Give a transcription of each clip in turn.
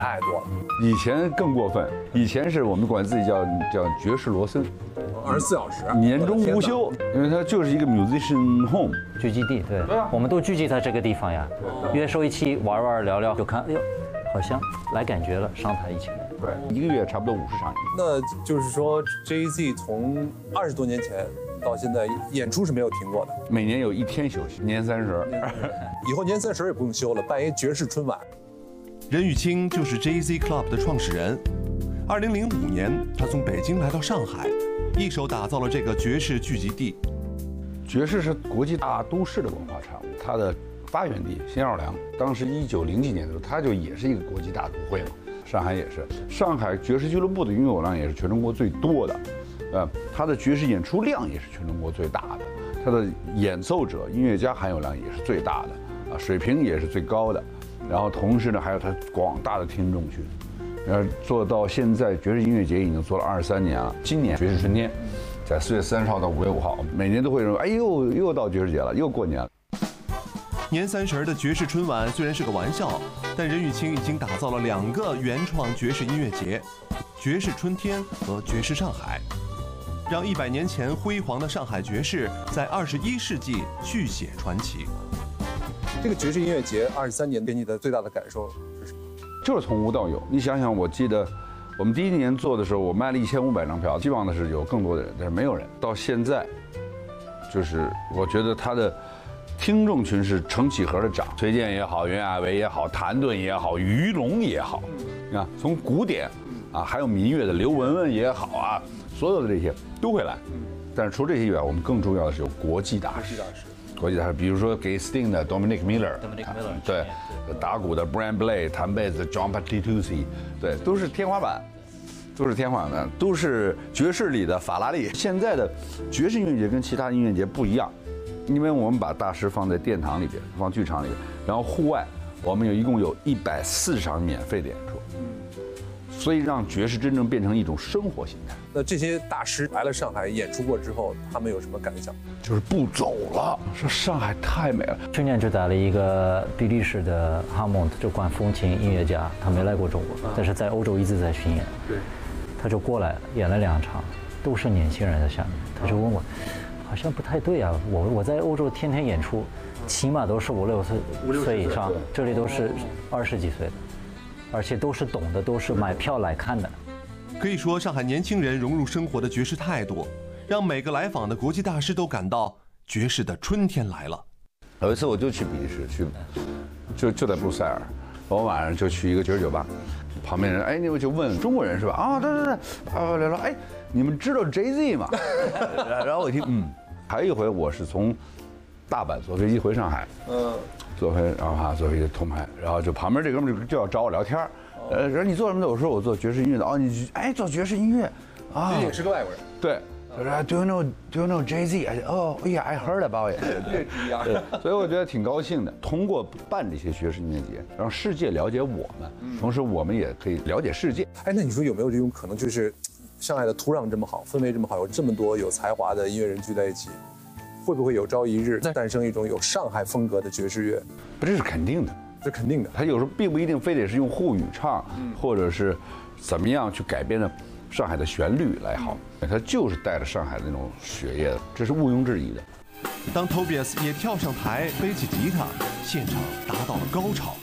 太多了。 以前更过分，以前是我们管自己叫爵士罗森 ，24小时， 年中无休，因为它就是一个 musician home 聚集地。对，我们都聚集在这个地方呀，约收一起玩玩聊聊，就看，哎呦，好像来感觉了，上台一起。 对，一个月差不多50场。 那就是说 ，Jay-Z 从20多年前到现在演出是没有停过的， 每年有1天休息，年30。 以后年30也不用休了，办一爵士春晚。 任玉清就是 Jay-Z Club 的创始人。2005年，他从北京来到上海，一手打造了这个爵士聚集地。 爵士是国际大都市的文化产物，它的发源地新奥尔良，当时1900几年的时候，它就也是一个国际大都会嘛。上海也是，上海爵士俱乐部的音乐偶量也是全中国最多的，它的爵士演出量也是全中国最大的，它的演奏者、音乐家含有量也是最大的，水平也是最高的。然后同时呢，还有它广大的听众群，做到现在爵士音乐节已经做了23年了。今年爵士春天，在4月30号到5月5号，每年都会认为，哎呦，又到爵士节了，又过年了。 年30的爵士春晚虽然是个玩笑，但任玉清已经打造了2个原创爵士音乐节：爵士春天和爵士上海，让100年前辉煌的上海爵士在21世纪续写传奇。 这个爵士音乐节23年给你的最大的感受是什么？ 就是从无到有。你想想，我记得我们第1年做的时候，我卖了1500张票，希望的是有更多的人，但是没有人。到现在，就是我觉得他的听众群是成几何的涨，崔健也好，袁娅维也好，谭盾也好，于龙也好，你看从古典啊，还有民乐的刘雯雯也好啊，所有的这些都会来。但是除这些以外，我们更重要的是有国际大师。国际大师，比如说给 Sting 的 Dominic Miller， 对，打鼓的 Brian Blade， 弹贝斯 John Patitucci， 对，都是天花板，都是爵士里的法拉利。现在的爵士音乐节跟其他音乐节不一样，因为我们把大师放在殿堂里边，放剧场里边，然后户外我们一共有140场免费的演出，所以让爵士真正变成一种生活形态。 那这些大师来了上海演出过之后，他们有什么感想？ 就是不走了，说上海太美了。 去年就带了一个比利时的哈蒙特，就管风琴音乐家，他没来过中国，但是在欧洲一直在巡演。 对， 他就过来演了2场，都是年轻人在下面。他就问我，好像不太对啊，我在欧洲天天演出，起码都是5、6岁以上，这里都是20几岁的，而且都是懂的，都是买票来看的。 可以说，上海年轻人融入生活的爵士态度，让每个来访的国际大师都感到爵士的春天来了。 有一次我就去比利时，就在布鲁塞尔，我晚上就去一个爵士酒吧，旁边人你就问中国人是吧？啊，对，聊聊，你们知道 Jay-Z 吗？然后我一听，还有一回我是从大阪坐飞机回上海，坐飞机通拍，然后就旁边这哥们就要找我聊天。说你做什么的？我说我做爵士音乐的。哦，你做爵士音乐啊？ 你也是个外国人。 对，他说 Do you know Jay-Z？ 哦，Yeah, I heard about it。对，所以我觉得挺高兴的。通过办这些爵士音乐节，让世界了解我们，同时我们也可以了解世界。 那你说有没有这种可能，就是上海的土壤这么好，氛围这么好，有这么多有才华的音乐人聚在一起，会不会有朝一日诞生一种有上海风格的爵士乐？ 不，这是肯定的。 这肯定的， 他有时候并不一定非得是用沪语唱，或者是怎么样去改编的上海的旋律来好，他就是带着上海的那种血液的，这是毋庸置疑的。 当 Tobias 也跳上台，背起吉他，现场达到了高潮。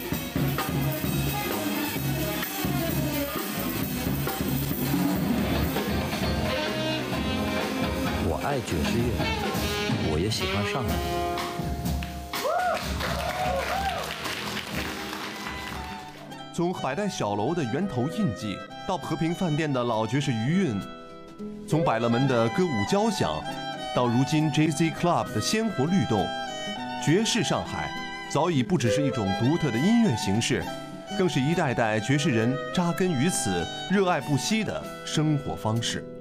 我爱爵士乐，我也喜欢上海。 从百代小楼的源头印记，到和平饭店的老爵士余韵，从百乐门的歌舞交响，到如今 Jay-Z Club 的鲜活律动，爵士上海早已不只是一种独特的音乐形式，更是一代代爵士人扎根于此、热爱不息的生活方式。